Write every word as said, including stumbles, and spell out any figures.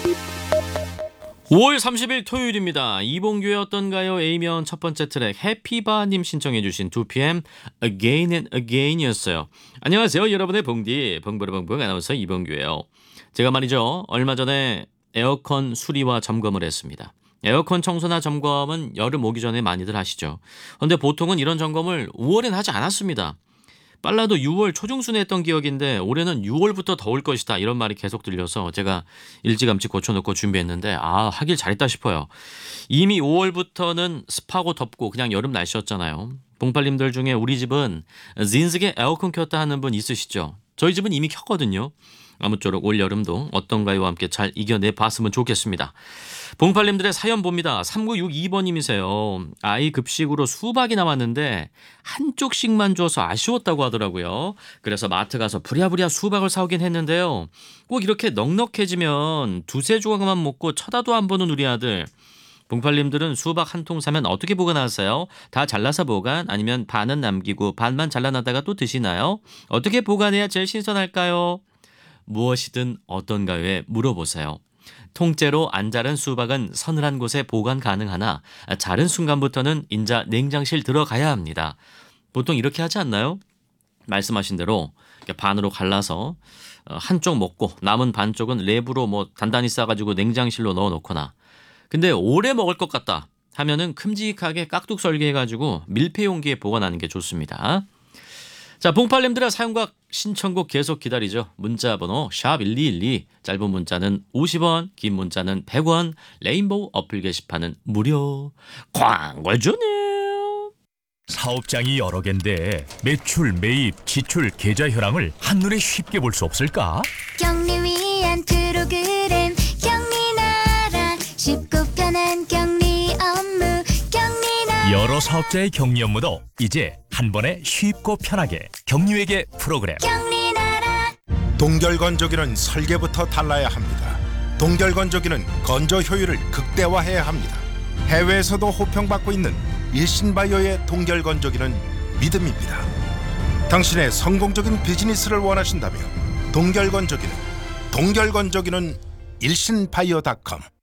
오월 삼십일 토요일입니다. 이봉규의 어떤가요? A면 첫 번째 트랙 해피바님 신청해 주신 투피엠 Again and Again이었어요. 안녕하세요. 여러분의 봉디 봉부르봉봉 아나운서 이봉규예요. 제가 말이죠. 얼마 전에 에어컨 수리와 점검을 했습니다. 에어컨 청소나 점검은 여름 오기 전에 많이들 하시죠. 그런데 보통은 이런 점검을 오월엔 하지 않았습니다. 빨라도 유월 초중순에 했던 기억인데 올해는 유월부터 더울 것이다 이런 말이 계속 들려서 제가 일찌감치 고쳐놓고 준비했는데 아 하길 잘했다 싶어요. 이미 오월부터는 습하고 덥고 그냥 여름 날씨였잖아요. 봉팔님들 중에 우리 집은 진스게 에어컨 켰다 하는 분 있으시죠? 저희 집은 이미 켰거든요. 아무쪼록 올여름도 어떤가요와 함께 잘 이겨내 봤으면 좋겠습니다. 봉팔님들의 사연 봅니다. 삼구육이 번님이세요. 아이 급식으로 수박이 남았는데 한쪽씩만 줘서 아쉬웠다고 하더라고요. 그래서 마트 가서 부랴부랴 수박을 사오긴 했는데요. 꼭 이렇게 넉넉해지면 두세 조각만 먹고 쳐다도 안 보는 우리 아들. 봉팔님들은 수박 한 통 사면 어떻게 보관하세요? 다 잘라서 보관? 아니면 반은 남기고 반만 잘라놨다가 또 드시나요? 어떻게 보관해야 제일 신선할까요? 무엇이든 어떤가요에 물어보세요. 통째로 안 자른 수박은 서늘한 곳에 보관 가능하나 자른 순간부터는 인자 냉장실 들어가야 합니다. 보통 이렇게 하지 않나요? 말씀하신 대로 반으로 갈라서 한쪽 먹고 남은 반쪽은 랩으로 뭐 단단히 싸가지고 냉장실로 넣어놓거나 근데 오래 먹을 것 같다 하면은 큼직하게 깍둑 설계해가지고 밀폐 용기에 보관하는 게 좋습니다. 자, 봉팔님들의 사연과 신청곡 계속 기다리죠. 문자번호 샵 일이일이, 짧은 문자는 오십 원, 긴 문자는 백 원, 레인보우 어플 게시판은 무료. 광고주네요. 사업장이 여러 갠데 매출, 매입, 지출, 계좌 현황을 한눈에 쉽게 볼 수 없을까? 경리 위한 프로그램 경리나라 쉽고 편한 경리 업무 경리나라 여러 사업자의 격리 업무도 이제 한 번에 쉽고 편하게 경리회계 프로그램. 경리나라 동결건조기는 설계부터 달라야 합니다. 동결건조기는 건조 효율을 극대화해야 합니다. 해외에서도 호평받고 있는 일신바이오의 동결건조기는 믿음입니다. 당신의 성공적인 비즈니스를 원하신다면 동결건조기는 동결건조기는 일신바이오 닷컴